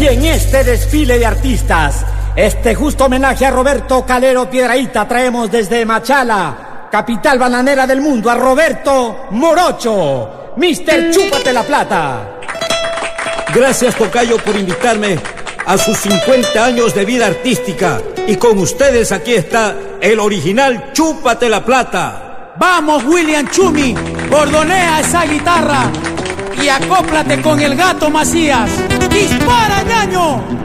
Y en este desfile de artistas, este justo homenaje a Roberto Calero Piedrahíta, traemos desde Machala, capital bananera del mundo, a Roberto Morocho, Mr. Chúpate la Plata. Gracias, tocayo, por invitarme a sus 50 años de vida artística. Y con ustedes aquí está el original Chúpate la Plata. Vamos, William Chumi, bordonea esa guitarra y acóplate con el Gato Macías. ¡Dispara, ñaño!